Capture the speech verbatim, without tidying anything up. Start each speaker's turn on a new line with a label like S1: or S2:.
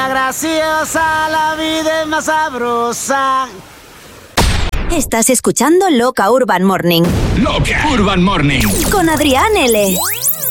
S1: más graciosa, la vida es más sabrosa.
S2: Estás escuchando Loca Urban Morning.
S3: Loca Urban Morning.
S2: Con Adrián L.